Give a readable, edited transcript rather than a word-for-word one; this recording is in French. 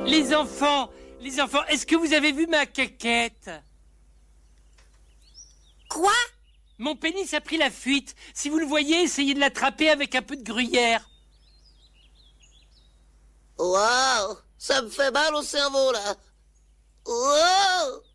Les enfants, est-ce que vous avez vu ma caquette? Quoi? Mon pénis a pris la fuite. Si vous le voyez, essayez de l'attraper avec un peu de gruyère. Waouh, ça me fait mal au cerveau là. Wow.